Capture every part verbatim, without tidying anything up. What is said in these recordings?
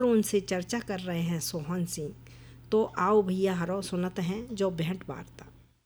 उनसे चर्चा कर रहे हैं सोहन सिंह। तो आओ भैया हरो सुनत हैं जो भेंट वार्ता।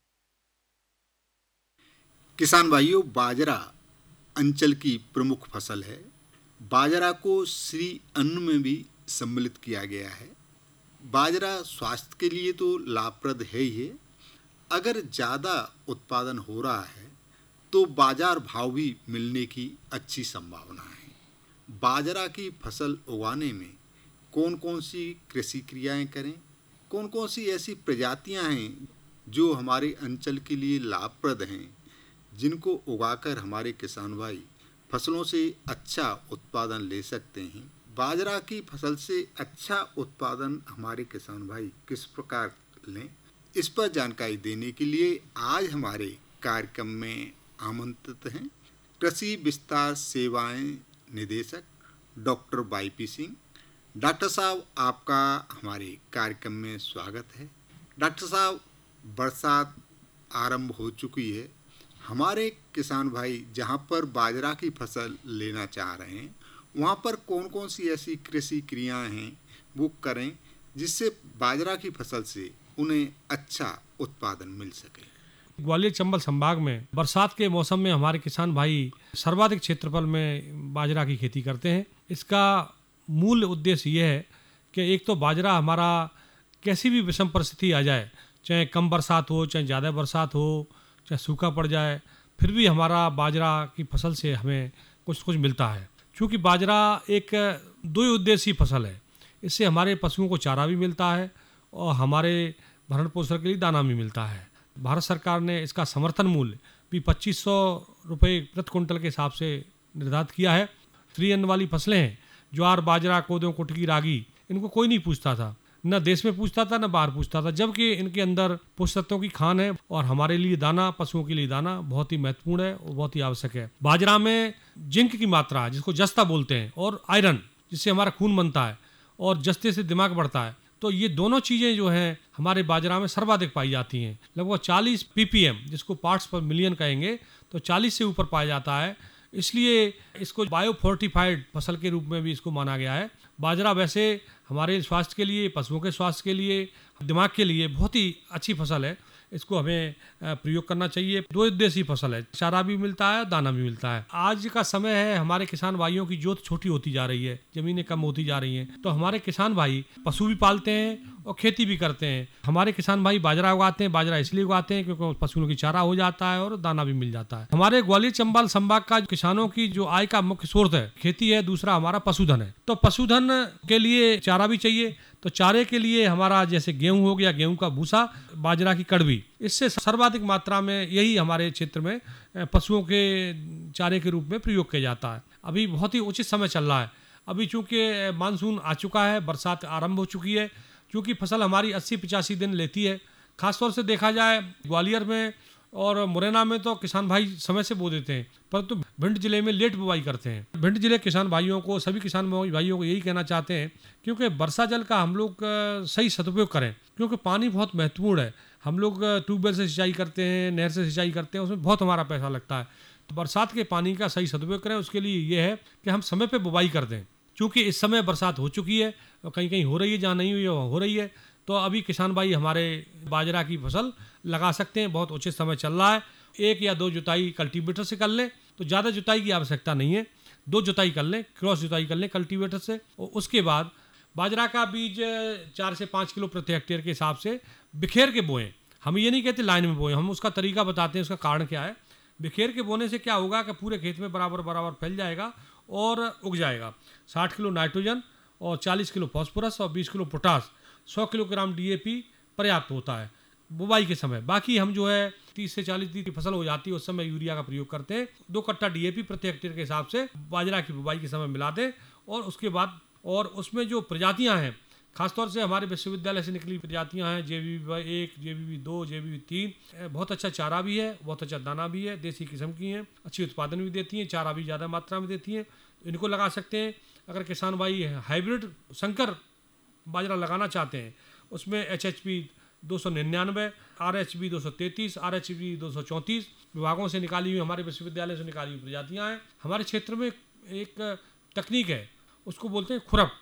किसान भाइयों, बाजरा अंचल की प्रमुख फसल है। बाजरा को श्री अन्न में भी सम्मिलित किया गया है। बाजरा स्वास्थ्य के लिए तो लाभप्रद है ही है। अगर ज़्यादा उत्पादन हो रहा है तो बाजार भाव भी मिलने की अच्छी संभावना है। बाजरा की फसल उगाने में कौन कौन सी कृषि क्रियाएं करें, कौन कौन सी ऐसी प्रजातियां हैं जो हमारे अंचल के लिए लाभप्रद हैं, जिनको उगाकर हमारे किसान भाई फसलों से अच्छा उत्पादन ले सकते हैं। बाजरा की फसल से अच्छा उत्पादन हमारे किसान भाई किस प्रकार लें, इस पर जानकारी देने के लिए आज हमारे कार्यक्रम में आमंत्रित हैं कृषि विस्तार सेवाएं निदेशक doctor Y P Singh. Doctor साहब, आपका हमारे कार्यक्रम में स्वागत है। डॉक्टर साहब, बरसात आरंभ हो चुकी है। हमारे किसान भाई जहां पर बाजरा की फसल लेना चाह रहे हैं, वहां पर कौन कौन सी ऐसी कृषि क्रियाएं हैं वो करें जिससे बाजरा की फसल से उन्हें अच्छा उत्पादन मिल सके। ग्वालियर चंबल संभाग में बरसात के मौसम में हमारे किसान भाई सर्वाधिक क्षेत्रफल में बाजरा की खेती करते हैं। इसका मूल उद्देश्य यह है कि एक तो बाजरा हमारा कैसी भी विषम परिस्थिति आ जाए, चाहे कम बरसात हो चाहे ज़्यादा बरसात हो चाहे सूखा पड़ जाए, फिर भी हमारा बाजरा की फसल से हमें कुछ कुछ मिलता है। क्योंकि बाजरा एक दो उद्देशीय फसल है। इससे हमारे पशुओं को चारा भी मिलता है और हमारे भरण पोषण के लिए दाना भी मिलता है। भारत सरकार ने इसका समर्थन मूल्य भी पच्चीस सौ रुपये प्रति कुंटल के हिसाब से निर्धारित किया है। श्री अन्न वाली फसलें हैं, ज्वार, बाजरा, कोदो, कुटकी, रागी, इनको कोई नहीं पूछता था, न देश में पूछता था न बाहर पूछता था, जबकि इनके अंदर पोषक तत्वों की खान है और हमारे लिए दाना, पशुओं के लिए दाना बहुत ही महत्वपूर्ण है और बहुत ही आवश्यक है। बाजरा में जिंक की मात्रा, जिसको जस्ता बोलते हैं, और आयरन, जिससे हमारा खून बनता है और जस्ते से दिमाग बढ़ता है, तो ये दोनों चीज़ें जो हैं हमारे बाजरा में सर्वाधिक पाई जाती हैं। लगभग चालीस पीपीएम, जिसको पार्ट्स पर मिलियन कहेंगे, तो चालीस से ऊपर पाया जाता है। इसलिए इसको बायो फोर्टिफाइड फसल के रूप में भी इसको माना गया है। बाजरा वैसे हमारे स्वास्थ्य के लिए, पशुओं के स्वास्थ्य के लिए, दिमाग के लिए बहुत ही अच्छी फसल है। इसको हमें प्रयोग करना चाहिए। दो उद्देशीय फसल है, चारा भी मिलता है, दाना भी मिलता है। आज का समय है, हमारे किसान भाइयों की जोत छोटी होती जा रही है, जमीनें कम होती जा रही हैं, तो हमारे किसान भाई पशु भी पालते हैं और खेती भी करते हैं। हमारे किसान भाई बाजरा उगाते हैं। बाजरा इसलिए उगाते हैं क्योंकि पशुओं की चारा हो जाता है और दाना भी मिल जाता है। हमारे ग्वालियर चंबल संभाग का किसानों की जो आय का मुख्य स्रोत है खेती है, दूसरा हमारा पशुधन है। तो पशुधन के लिए चारा भी चाहिए, तो चारे के लिए हमारा जैसे गेहूं हो गया, गेहूं का भूसा, बाजरा की कड़वी, इससे सर्वाधिक मात्रा में यही हमारे क्षेत्र में पशुओं के चारे के रूप में प्रयोग किया जाता है। अभी बहुत ही उचित समय चल रहा है। अभी चूंकि मानसून आ चुका है, बरसात आरंभ हो चुकी है, क्योंकि फसल हमारी अस्सी पचासी दिन लेती है। खासतौर से देखा जाए ग्वालियर में और मुरैना में तो किसान भाई समय से बो देते हैं, परंतु भिंड जिले में लेट बुवाई करते हैं। भिंड जिले किसान भाइयों को, सभी किसान भाइयों को यही कहना चाहते हैं क्योंकि वर्षा जल का हम लोग सही सदुपयोग करें, क्योंकि पानी बहुत महत्वपूर्ण है। हम लोग ट्यूबवेल से सिंचाई करते हैं, नहर से सिंचाई करते हैं, उसमें बहुत हमारा पैसा लगता है। तो बरसात के पानी का सही सदुपयोग करें, उसके लिए ये है कि हम समय पर बुवाई कर दें। चूँकि इस समय बरसात हो चुकी है और कहीं कहीं हो रही है, जहाँ नहीं हुई है वहाँ हो रही है, तो अभी किसान भाई हमारे बाजरा की फसल लगा सकते हैं। बहुत उचित समय चल रहा है। एक या दो जुताई कल्टीवेटर से कर लें तो ज़्यादा जुताई की आवश्यकता नहीं है। दो जुताई कर लें, क्रॉस जुताई कर लें कल्टीवेटर से, और उसके बाद बाजरा का बीज चार से पाँच किलो प्रति हेक्टेयर के हिसाब से बिखेर के बोएं। हम ये नहीं कहते लाइन में बोएं, हम उसका तरीका बताते हैं, उसका कारण क्या है। बिखेर के बोने से क्या होगा कि पूरे खेत में बराबर बराबर फैल जाएगा और उग जाएगा। साठ किलो नाइट्रोजन और चालीस किलो फॉस्फोरस और बीस किलो पोटास, सौ किलोग्राम डीएपी पर्याप्त होता है बुवाई के समय। बाकी हम जो है तीस से चालीस दिन की फसल हो जाती है उस समय यूरिया का प्रयोग करते हैं। दो कट्टा डीएपी प्रति हेक्टेयर के हिसाब से बाजरा की बुवाई के समय मिला दें। और उसके बाद और उसमें जो प्रजातियां हैं, खासतौर से हमारे विश्वविद्यालय से निकली प्रजातियां हैं, जेबीवी एक, जेबीवी दो, जेबीवी तीन, बहुत अच्छा चारा भी है, बहुत अच्छा दाना भी है, देसी किस्म की हैं, अच्छी उत्पादन भी देती हैं, चारा भी ज़्यादा मात्रा में देती हैं, इनको लगा सकते हैं। अगर किसान भाई हाइब्रिड संकर बाजरा लगाना चाहते हैं, उसमें एच एच पी दो सौ निन्यानवे, आर एच बी दो सौ तैंतीस, आर एच बी दो सौ चौंतीस विभागों से निकाली हुई, हमारे विश्वविद्यालय से निकाली हुई प्रजातियाँ हैं। हमारे क्षेत्र में एक तकनीक है, उसको बोलते हैं खुरप।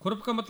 खुरप का मतलब